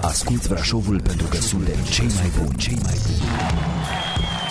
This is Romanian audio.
Asculți Brașovul pentru că suntem cei mai buni.